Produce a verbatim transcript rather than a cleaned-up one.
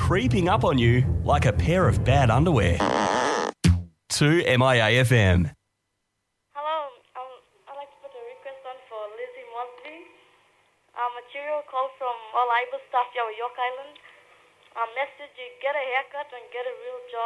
creeping up on you like a pair of bad underwear. To M I A F M. Hello, um, I'd like to put a request on for Lizzie Mosby. Um, material call from All Ibis Staff, York Island. Um, message, you get a haircut and get a real job.